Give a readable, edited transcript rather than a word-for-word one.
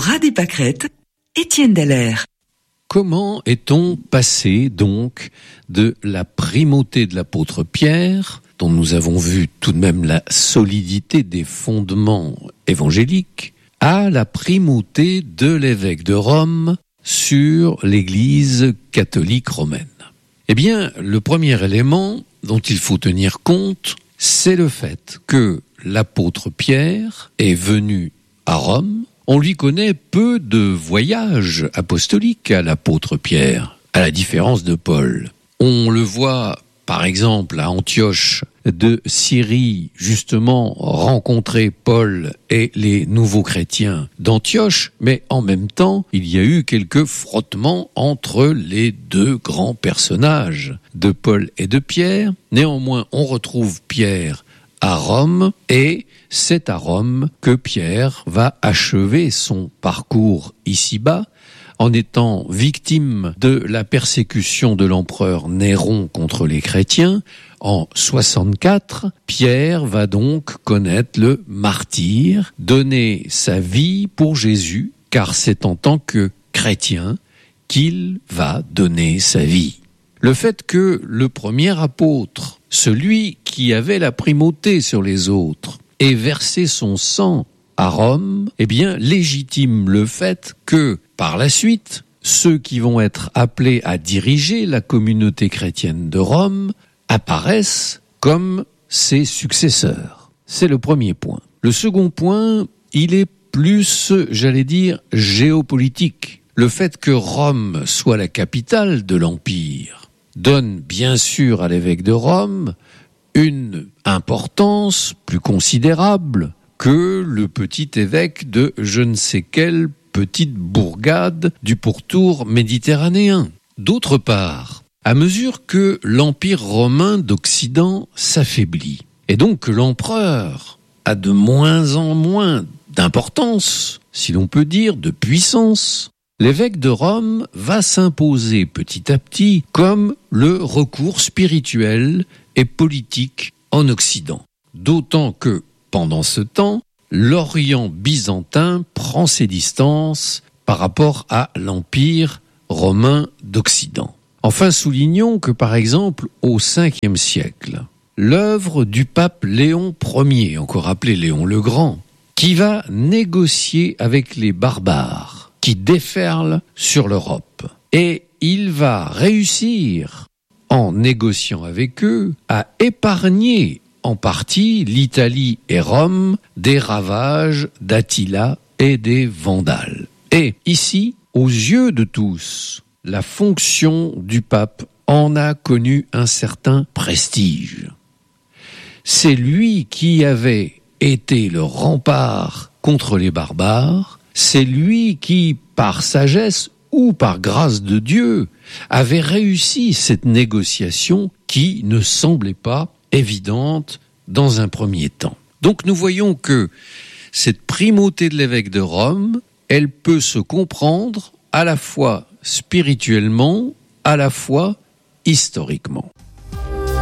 Ras des pâquerettes, Étienne Dallaire. Comment est-on passé donc de la primauté de l'apôtre Pierre, dont nous avons vu tout de même la solidité des fondements évangéliques, à la primauté de l'évêque de Rome sur l'Église catholique romaine? Eh bien, le premier élément dont il faut tenir compte, c'est le fait que l'apôtre Pierre est venu à Rome. On lui connaît peu de voyages apostoliques à l'apôtre Pierre, à la différence de Paul. On le voit, par exemple, à Antioche de Syrie, justement, rencontrer Paul et les nouveaux chrétiens d'Antioche, mais en même temps, il y a eu quelques frottements entre les deux grands personnages de Paul et de Pierre. Néanmoins, on retrouve Pierre à Rome, et c'est à Rome que Pierre va achever son parcours ici-bas, en étant victime de la persécution de l'empereur Néron contre les chrétiens. En 64, Pierre va donc connaître le martyre, donner sa vie pour Jésus, car c'est en tant que chrétien qu'il va donner sa vie. Le fait que le premier apôtre, celui qui avait la primauté sur les autres, ait versé son sang à Rome, eh bien, légitime le fait que, par la suite, ceux qui vont être appelés à diriger la communauté chrétienne de Rome apparaissent comme ses successeurs. C'est le premier point. Le second point, il est plus, j'allais dire, géopolitique. Le fait que Rome soit la capitale de l'Empire donne bien sûr à l'évêque de Rome une importance plus considérable que le petit évêque de je ne sais quelle petite bourgade du pourtour méditerranéen. D'autre part, à mesure que l'Empire romain d'Occident s'affaiblit, et donc que l'empereur a de moins en moins d'importance, si l'on peut dire, de puissance, l'évêque de Rome va s'imposer petit à petit comme le recours spirituel et politique en Occident. D'autant que, pendant ce temps, l'Orient byzantin prend ses distances par rapport à l'Empire romain d'Occident. Enfin, soulignons que, par exemple, au Ve siècle, l'œuvre du pape Léon Ier, encore appelé Léon le Grand, qui va négocier avec les barbares, qui déferle sur l'Europe. Et il va réussir, en négociant avec eux, à épargner en partie l'Italie et Rome des ravages d'Attila et des Vandales. Et ici, aux yeux de tous, la fonction du pape en a connu un certain prestige. C'est lui qui avait été le rempart contre les barbares. C'est lui qui, par sagesse ou par grâce de Dieu, avait réussi cette négociation qui ne semblait pas évidente dans un premier temps. Donc nous voyons que cette primauté de l'évêque de Rome, elle peut se comprendre à la fois spirituellement, à la fois historiquement.